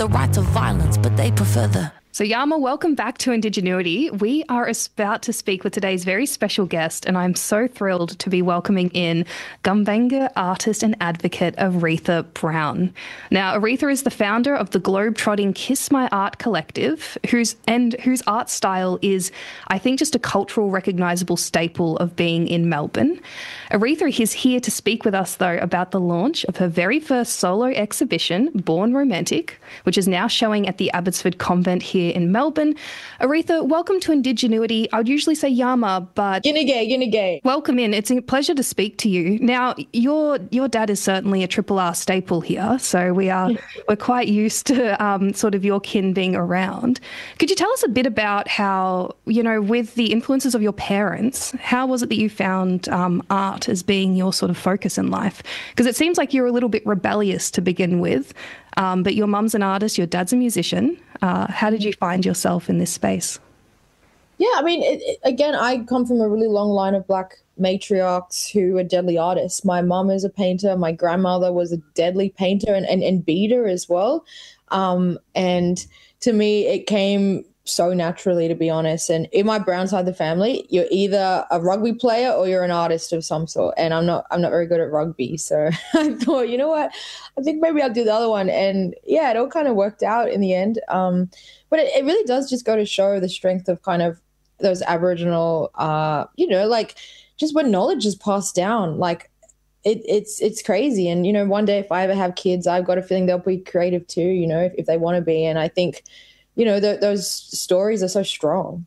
the right to violence, but they prefer the... So Yama, welcome back to Indigenuity. We are about to speak with today's very special guest, and I'm so thrilled to be welcoming in Gumbaynggirr artist and advocate Aretha Brown. Now, Aretha is the founder of the globe-trotting Kiss My Art collective, whose art style is, I think, just a cultural recognisable staple of being in Melbourne. Aretha is here to speak with us, though, about the launch of her very first solo exhibition, Born Romantic, which is now showing at the Abbotsford Convent here in Melbourne. Aretha, welcome to Indigenuity. I would usually say Yama, but... Ginagay. Welcome in. It's a pleasure to speak to you. Now, your dad is certainly a Triple R staple here, so we're quite used to sort of your kin being around. Could you tell us a bit about how, with the influences of your parents, how was it that you found art as being your sort of focus in life? Because it seems like you're a little bit rebellious to begin with, but your mum's an artist, your dad's a musician. How did you find yourself in this space? Yeah, I mean, again, I come from a really long line of Black matriarchs who are deadly artists. My mum is a painter. My grandmother was a deadly painter and beater as well. And to me, it came so naturally, to be honest. And in my Brown side of the family, you're either a rugby player or you're an artist of some sort. And I'm not very good at rugby. So I thought, you know what, I think maybe I'll do the other one. And yeah, it all kind of worked out in the end. But it really does just go to show the strength of kind of those Aboriginal, like just when knowledge is passed down, like it's crazy. And, one day if I ever have kids, I've got a feeling they'll be creative too, if they want to be. And I think, those stories are so strong.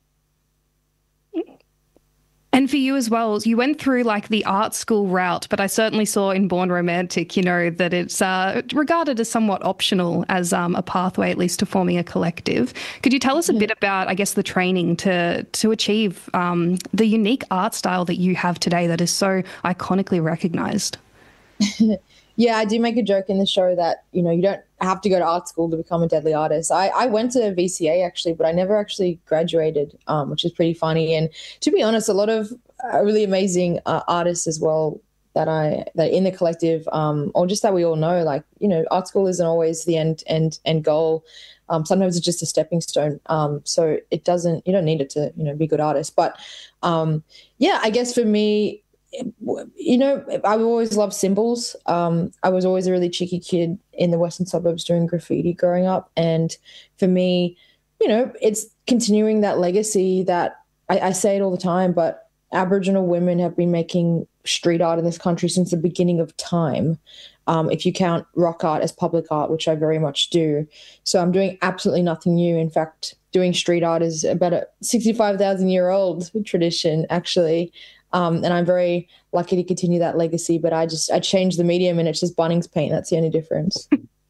And for you as well, you went through like the art school route, but I certainly saw in Born Romantic, that it's regarded as somewhat optional as a pathway, at least to forming a collective. Could you tell us a bit about, I guess, the training to achieve the unique art style that you have today that is so iconically recognised? Yeah, I do make a joke in the show that, you don't have to go to art school to become a deadly artist. I went to VCA actually, but I never actually graduated, which is pretty funny. And to be honest, a lot of really amazing artists as well that in the collective, or just that we all know, like, art school isn't always the end goal. Sometimes it's just a stepping stone. So you don't need it to, be a good artist. But yeah, I guess for me, I've always loved symbols. I was always a really cheeky kid in the Western suburbs doing graffiti growing up. And for me, it's continuing that legacy that I say it all the time, but Aboriginal women have been making street art in this country since the beginning of time. If you count rock art as public art, which I very much do. So I'm doing absolutely nothing new. In fact, doing street art is about a 65,000-year-old tradition, actually. And I'm very lucky to continue that legacy, but I changed the medium and it's just Bunnings paint. That's the only difference.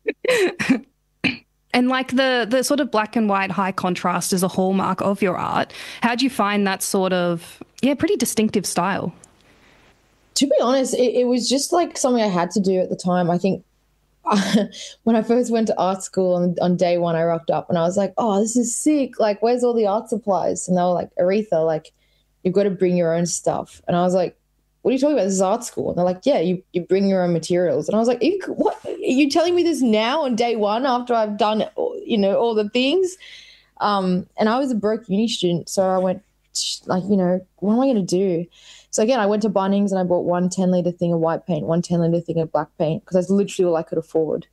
And like the sort of black and white high contrast is a hallmark of your art. How do you find that sort of, pretty distinctive style? To be honest, it was just like something I had to do at the time. I think when I first went to art school on day one, I rocked up and I was like, oh, this is sick. Like, where's all the art supplies? And they were like, Aretha, like, you've got to bring your own stuff. And I was like, what are you talking about? This is art school. And they're like, yeah, you bring your own materials. And I was like, what? Are you telling me this now on day one after I've done, all the things? And I was a broke uni student. So I went like, what am I going to do? So again, I went to Bunnings and I bought one 10-litre thing of white paint, one 10-litre thing of black paint, because that's literally all I could afford.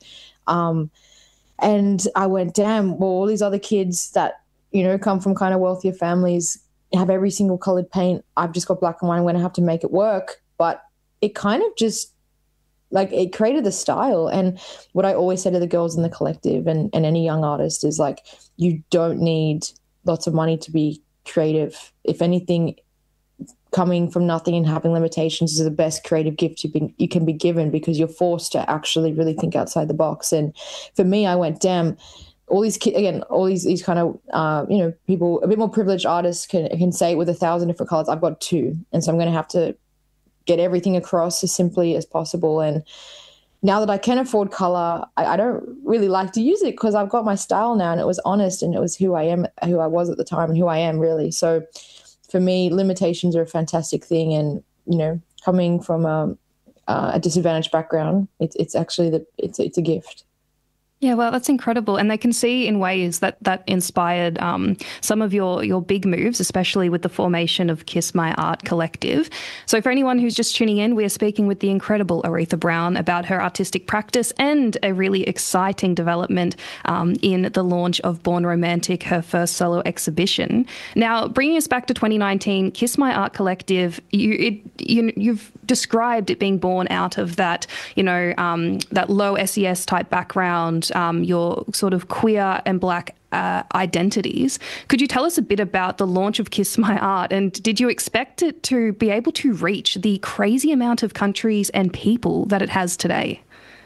And I went, damn, well, all these other kids that, come from kind of wealthier families have every single colored paint. I've just got black and white. I'm going to have to make it work. But it kind of just, like, it created the style. And what I always say to the girls in the collective and any young artist is, like, you don't need lots of money to be creative. If anything, coming from nothing and having limitations is the best creative gift you can be given, because you're forced to actually really think outside the box. And for me, I went, damn, all these kids, again, all these kind of, people, a bit more privileged artists can say it with 1,000 different colors. I've got 2. And so I'm going to have to get everything across as simply as possible. And now that I can afford color, I don't really like to use it because I've got my style now, and it was honest, and it was who I am, who I was at the time, and who I am really. So for me, limitations are a fantastic thing. And, coming from a disadvantaged background, it's actually it's a gift. Yeah, well, that's incredible. And they can see in ways that inspired some of your big moves, especially with the formation of Kiss My Art Collective. So for anyone who's just tuning in, we are speaking with the incredible Aretha Brown about her artistic practice and a really exciting development in the launch of Born Romantic, her first solo exhibition. Now, bringing us back to 2019, Kiss My Art Collective, you've described it being born out of that, that low SES type background, your sort of queer and Black identities. Could you tell us a bit about the launch of Kiss My Art, and did you expect it to be able to reach the crazy amount of countries and people that it has today?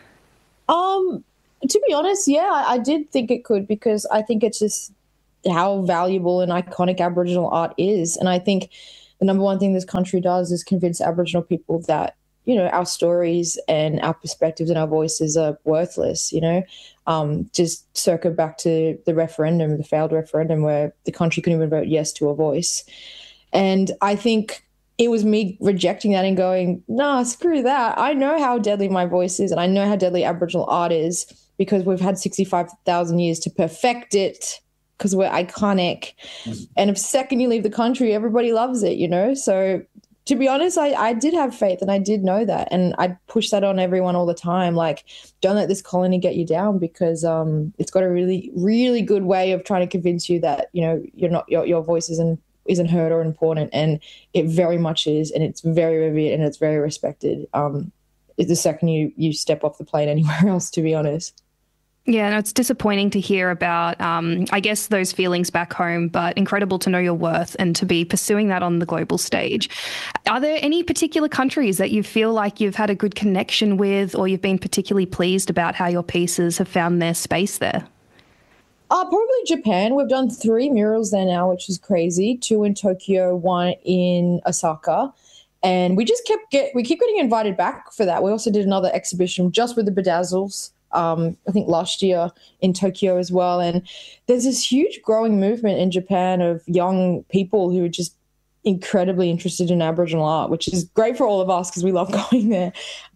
To be honest, yeah, I did think it could, because I think it's just how valuable and iconic Aboriginal art is. And I think the number one thing this country does is convince Aboriginal people that, our stories and our perspectives and our voices are worthless, just circle back to the failed referendum, where the country couldn't even vote yes to a voice. And I think it was me rejecting that and going, nah, screw that. I know how deadly my voice is, and I know how deadly Aboriginal art is, because we've had 65,000 years to perfect it, because we're iconic. And if second you leave the country, everybody loves it, So to be honest, I did have faith, and I did know that. And I push that on everyone all the time. Like, don't let this colony get you down, because it's got a really, really good way of trying to convince you that, you're not, your voice isn't heard or important. And it very much is. And it's very revered and it's very respected. The second you step off the plane anywhere else, to be honest. Yeah, no, it's disappointing to hear about, I guess, those feelings back home, but incredible to know your worth and to be pursuing that on the global stage. Are there any particular countries that you feel like you've had a good connection with, or you've been particularly pleased about how your pieces have found their space there? Probably Japan. We've done 3 murals there now, which is crazy. 2 in Tokyo, 1 in Osaka. And we just keep getting invited back for that. We also did another exhibition just with the Bedazzles, I think last year in Tokyo as well. And there's this huge growing movement in Japan of young people who are just incredibly interested in Aboriginal art, which is great for all of us because we love going there.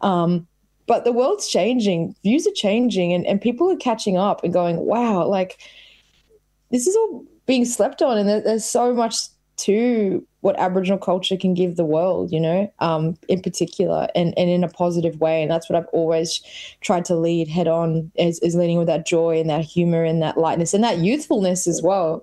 But the world's changing, views are changing, and people are catching up and going, wow, like this is all being slept on. And there's so much to what Aboriginal culture can give the world, in particular, and in a positive way. And that's what I've always tried to lead head on, is leading with that joy and that humor and that lightness and that youthfulness as well.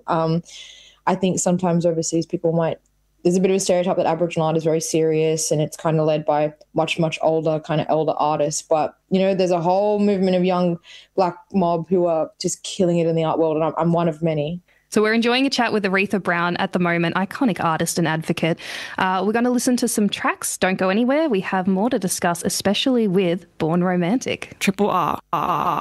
I think sometimes overseas there's a bit of a stereotype that Aboriginal art is very serious and it's kind of led by much, much older, kind of elder artists. But, there's a whole movement of young Black mob who are just killing it in the art world, and I'm one of many. So we're enjoying a chat with Aretha Brown at the moment, iconic artist and advocate. We're going to listen to some tracks. Don't go anywhere. We have more to discuss, especially with Born Romantic. Triple R.